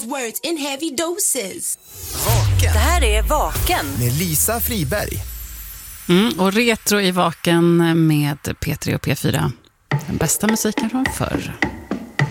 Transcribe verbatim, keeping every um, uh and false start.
words in heavy doses. Vaken. Det här är Vaken. Med Lisa Friberg. Mm, och retro i Vaken med P tre och P fyra. Den bästa musiken från förr.